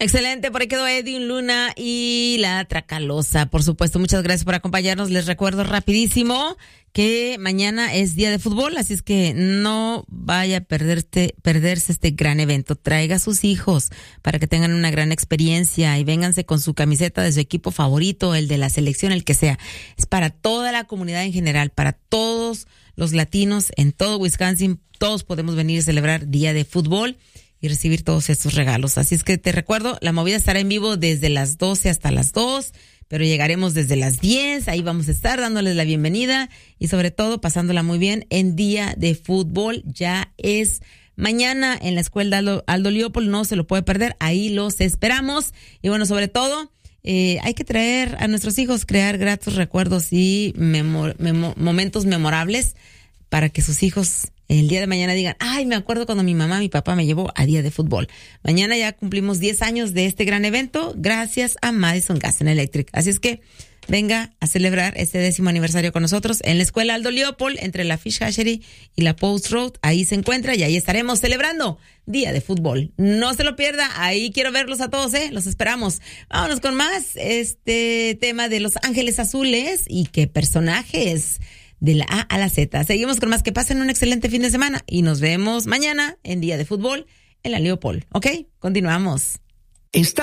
Excelente, por ahí quedó Edwin Luna y la Tracalosa, por supuesto. Muchas gracias por acompañarnos. Les recuerdo rapidísimo que mañana es día de fútbol, así es que no vaya a perderse este gran evento. Traiga a sus hijos para que tengan una gran experiencia y vénganse con su camiseta de su equipo favorito, el de la selección, el que sea. Es para toda la comunidad en general, para todos los latinos en todo Wisconsin. Todos podemos venir a celebrar día de fútbol y recibir todos estos regalos. Así es que te recuerdo, la movida estará en vivo desde las 12 hasta las 2, pero llegaremos desde las 10, ahí vamos a estar dándoles la bienvenida y sobre todo pasándola muy bien en día de fútbol. Ya es mañana en la escuela Aldo Leopold, no se lo puede perder, ahí los esperamos. Y bueno, sobre todo, hay que traer a nuestros hijos, crear gratos recuerdos y momentos memorables para que sus hijos el día de mañana digan, ay, me acuerdo cuando mi mamá, mi papá me llevó a día de fútbol. Mañana ya cumplimos 10 años de este gran evento gracias a Madison Gas and Electric. Así es que venga a celebrar este 10º aniversario con nosotros en la escuela Aldo Leopold, entre la Fish Hatchery y la Post Road. Ahí se encuentra y ahí estaremos celebrando día de fútbol. No se lo pierda, ahí quiero verlos a todos, los esperamos. Vámonos con más este tema de Los Ángeles Azules y qué personajes de la A a la Z. Seguimos con más. Que pasen un excelente fin de semana y nos vemos mañana en día de fútbol en la Leopold. ¿Ok? Continuamos.